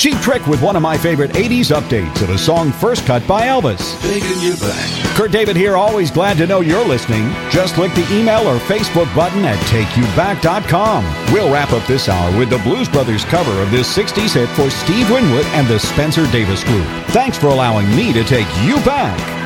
Cheap Trick with one of my favorite 80s updates of a song first cut by Elvis. Taking you back. Kurt David here, always glad to know you're listening. Just click the email or Facebook button at takeyouback.com. We'll wrap up this hour with the Blues Brothers cover of this 60s hit for Steve Winwood and the Spencer Davis Group. Thanks for allowing me to take you back.